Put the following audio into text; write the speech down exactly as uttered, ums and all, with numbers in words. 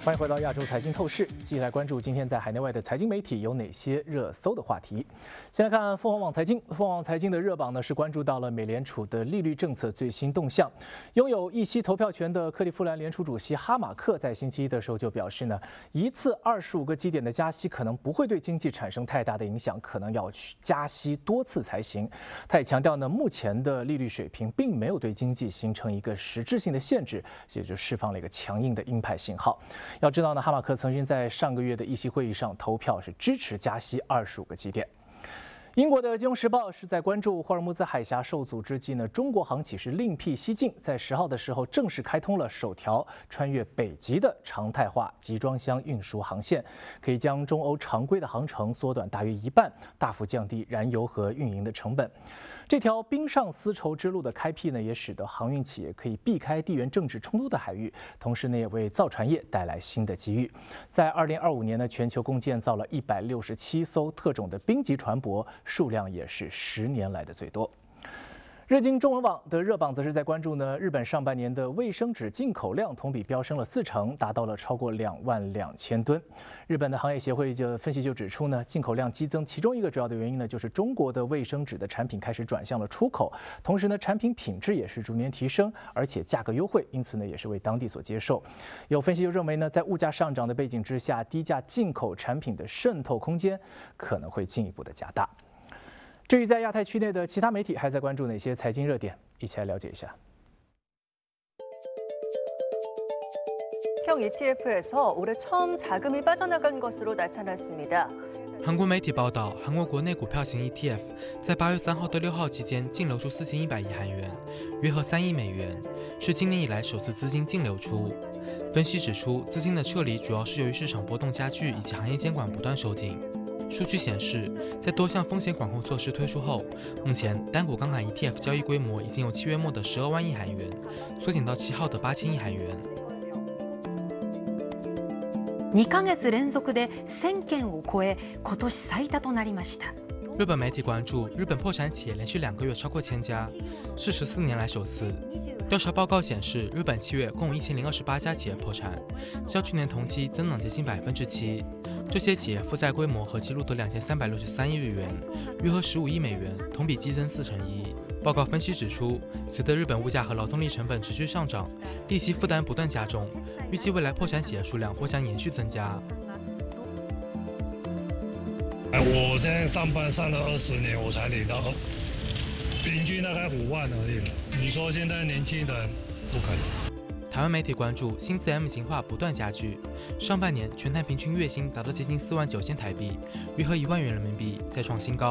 欢迎回到亚洲财经透视，继续来关注今天在海内外的财经媒体有哪些热搜的话题。先来看凤凰网财经，凤凰网财经的热榜呢是关注到了美联储的利率政策最新动向。拥有议息投票权的克利夫兰联储主席哈马克在星期一的时候就表示呢，一次二十五个基点的加息可能不会对经济产生太大的影响，可能要加息多次才行。他也强调呢，目前的利率水平并没有对经济形成一个实质性的限制，也就释放了一个强硬的鹰派信号。要知道呢，哈马克曾经在上个月的议息会议上投票是支持加息二十五个基点。英国的《金融时报》是在关注霍尔木兹海峡受阻之际呢，中国航企是另辟蹊径，在十号的时候正式开通了首条穿越北极的常态化集装箱运输航线，可以将中欧常规的航程缩短大约一半，大幅降低燃油和运营的成本。这条冰上丝绸之路的开辟呢，也使得航运企业可以避开地缘政治冲突的海域，同时呢，也为造船业带来新的机遇。在二零二五年呢，全球共建造了一百六十七艘特种的冰级船舶，数量也是十年来的最多。日经中文网的热榜则是在关注呢，日本上半年的卫生纸进口量同比飙升了四成，达到了超过两万两千吨。日本的行业协会就分析就指出呢，进口量激增，其中一个主要的原因呢，就是中国的卫生纸的产品开始转向了出口，同时呢，产品品质也是逐年提升，而且价格优惠，因此呢，也是为当地所接受。有分析就认为呢，在物价上涨的背景之下，低价进口产品的渗透空间可能会进一步的加大。至于在亚太区内的其他媒体还在关注哪些财经热点，一起来了解一下。 형 이티에프에서 올해 처음 자금이 빠져나간 것으로 나타났습니다. 韩国媒体报道，韩国国内股票型 E T F 在八月三号到六号期间净流出四千一百亿韩元，约合三亿美元，是今年以来首次资金净流出。分析指出，资金的撤离主要是由于市场波动加剧以及行业监管不断收紧。数据显示，在多项风险管控措施推出后，目前单股杠杆 E T F 交易规模已经由七月末的十二万亿韩元缩减到七号的八千亿韩元。 にかげつ連続で千件を超え、今年最多となりました。 日本媒体关注，日本破产企业连续两个月超过千家，是十四年来首次。调查报告显示，日本七月共有一千零二十八家企业破产，较去年同期增长接近百分之七。这些企业负债规模合计录得两千三百六十三亿日元，约合十五亿美元，同比激增四成一。报告分析指出，随着日本物价和劳动力成本持续上涨，利息负担不断加重，预计未来破产企业数量或将延续增加。 我现在上班上了二十年，我才领到平均大概五万而已。你说现在年轻人不可能。 台湾媒体关注薪资 M 型化不断加剧，上半年全台平均月薪达到接近四万九千台币，约合一万元人民币，再创新高。